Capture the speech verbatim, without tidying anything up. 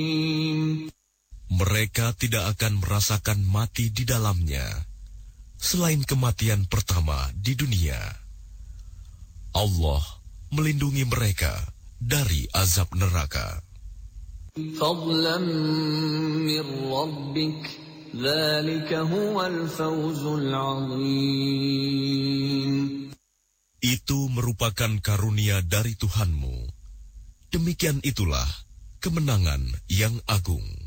Mereka tidak akan merasakan mati di dalamnya, selain kematian pertama di dunia. Allah melindungi mereka dari azab neraka. Fadlan min rabbik, dzalika huwal fawzul 'azim. Itu merupakan karunia dari Tuhanmu. Demikian itulah kemenangan yang agung.